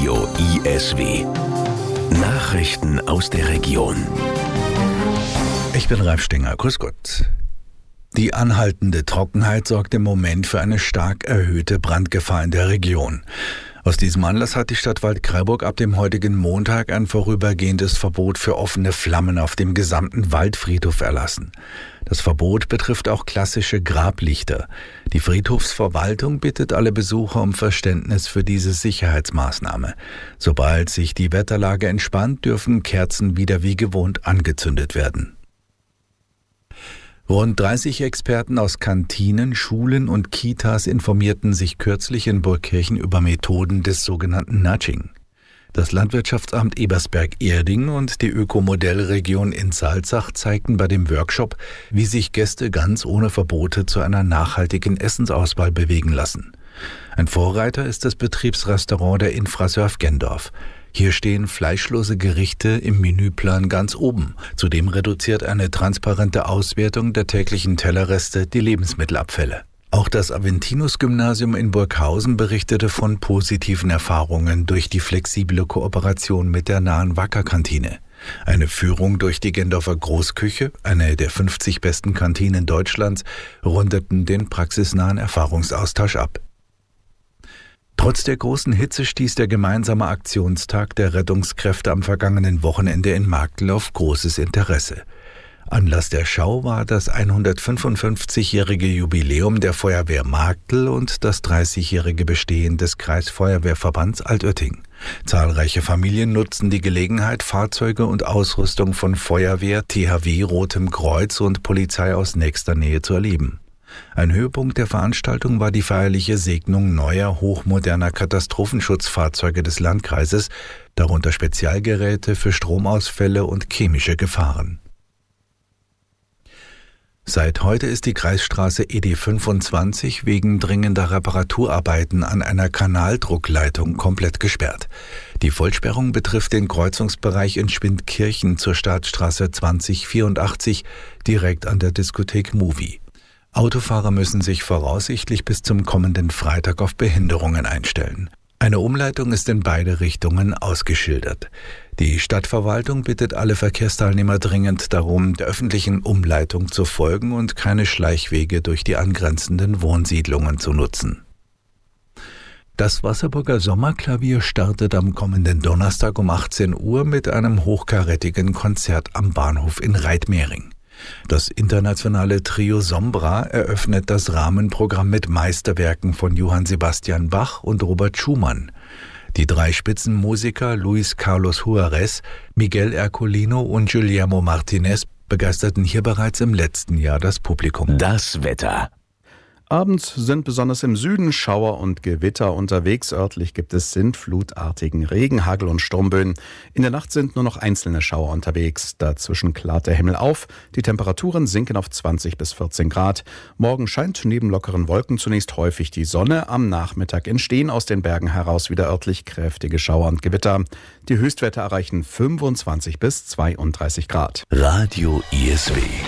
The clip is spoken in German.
Radio ISW. Nachrichten aus der Region. Ich bin Ralf Stenger. Grüß Gott. Die anhaltende Trockenheit sorgt im Moment für eine stark erhöhte Brandgefahr in der Region. Aus diesem Anlass hat die Stadt Waldkraiburg ab dem heutigen Montag ein vorübergehendes Verbot für offene Flammen auf dem gesamten Waldfriedhof erlassen. Das Verbot betrifft auch klassische Grablichter. Die Friedhofsverwaltung bittet alle Besucher um Verständnis für diese Sicherheitsmaßnahme. Sobald sich die Wetterlage entspannt, dürfen Kerzen wieder wie gewohnt angezündet werden. Rund 30 Experten aus Kantinen, Schulen und Kitas informierten sich kürzlich in Burgkirchen über Methoden des sogenannten Nudging. Das Landwirtschaftsamt Ebersberg-Erding und die Ökomodellregion in Salzach zeigten bei dem Workshop, wie sich Gäste ganz ohne Verbote zu einer nachhaltigen Essensauswahl bewegen lassen. Ein Vorreiter ist das Betriebsrestaurant der Infrasurf Gendorf. Hier stehen fleischlose Gerichte im Menüplan ganz oben. Zudem reduziert eine transparente Auswertung der täglichen Tellerreste die Lebensmittelabfälle. Auch das Aventinus-Gymnasium in Burghausen berichtete von positiven Erfahrungen durch die flexible Kooperation mit der nahen Wacker-Kantine. Eine Führung durch die Gendorfer Großküche, eine der 50 besten Kantinen Deutschlands, rundeten den praxisnahen Erfahrungsaustausch ab. Trotz der großen Hitze stieß der gemeinsame Aktionstag der Rettungskräfte am vergangenen Wochenende in Marktl auf großes Interesse. Anlass der Schau war das 155-jährige Jubiläum der Feuerwehr Marktl und das 30-jährige Bestehen des Kreisfeuerwehrverbands Altötting. Zahlreiche Familien nutzten die Gelegenheit, Fahrzeuge und Ausrüstung von Feuerwehr, THW, Rotem Kreuz und Polizei aus nächster Nähe zu erleben. Ein Höhepunkt der Veranstaltung war die feierliche Segnung neuer, hochmoderner Katastrophenschutzfahrzeuge des Landkreises, darunter Spezialgeräte für Stromausfälle und chemische Gefahren. Seit heute ist die Kreisstraße ED 25 wegen dringender Reparaturarbeiten an einer Kanaldruckleitung komplett gesperrt. Die Vollsperrung betrifft den Kreuzungsbereich in Schwindkirchen zur Staatsstraße 2084 direkt an der Diskothek Movie. Autofahrer müssen sich voraussichtlich bis zum kommenden Freitag auf Behinderungen einstellen. Eine Umleitung ist in beide Richtungen ausgeschildert. Die Stadtverwaltung bittet alle Verkehrsteilnehmer dringend darum, der öffentlichen Umleitung zu folgen und keine Schleichwege durch die angrenzenden Wohnsiedlungen zu nutzen. Das Wasserburger Sommerklavier startet am kommenden Donnerstag um 18 Uhr mit einem hochkarätigen Konzert am Bahnhof in Reitmering. Das internationale Trio Sombra eröffnet das Rahmenprogramm mit Meisterwerken von Johann Sebastian Bach und Robert Schumann. Die drei Spitzenmusiker Luis Carlos Juarez, Miguel Ercolino und Guillermo Martinez begeisterten hier bereits im letzten Jahr das Publikum. Das Wetter. Abends sind besonders im Süden Schauer und Gewitter unterwegs. Örtlich gibt es sintflutartigen Regen, Hagel und Sturmböen. In der Nacht sind nur noch einzelne Schauer unterwegs. Dazwischen klart der Himmel auf. Die Temperaturen sinken auf 20 bis 14 Grad. Morgen scheint neben lockeren Wolken zunächst häufig die Sonne. Am Nachmittag entstehen aus den Bergen heraus wieder örtlich kräftige Schauer und Gewitter. Die Höchstwerte erreichen 25 bis 32 Grad. Radio ISW.